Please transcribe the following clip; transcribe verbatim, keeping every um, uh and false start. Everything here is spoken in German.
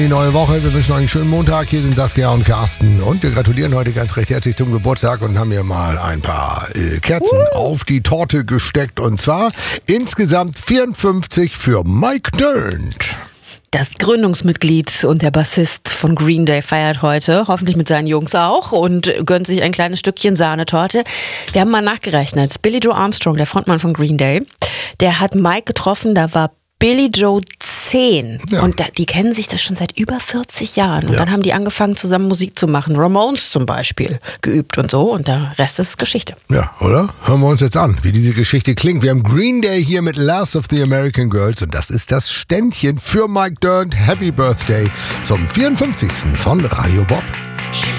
Die neue Woche, wir wünschen euch einen schönen Montag. Hier sind Saskia und Carsten und wir gratulieren heute ganz recht herzlich zum Geburtstag und haben hier mal ein paar äh, Kerzen uh. auf die Torte gesteckt und zwar insgesamt vierundfünfzig für Mike Dirnt. Das Gründungsmitglied und der Bassist von Green Day feiert heute, hoffentlich mit seinen Jungs auch, und gönnt sich ein kleines Stückchen Sahnetorte. Wir haben mal nachgerechnet. Billy Joe Armstrong, der Frontmann von Green Day, der hat Mike getroffen, da war Billy Joe zehn. Ja. Und da, die kennen sich das schon seit über vierzig Jahren. Und ja. dann haben die angefangen, zusammen Musik zu machen. Ramones zum Beispiel geübt und so. Und der Rest ist Geschichte. Ja, oder? Hören wir uns jetzt an, wie diese Geschichte klingt. Wir haben Green Day hier mit Last of the American Girls. Und das ist das Ständchen für Mike Dirnt. Happy Birthday zum vierundfünfzigsten von Radio Bob.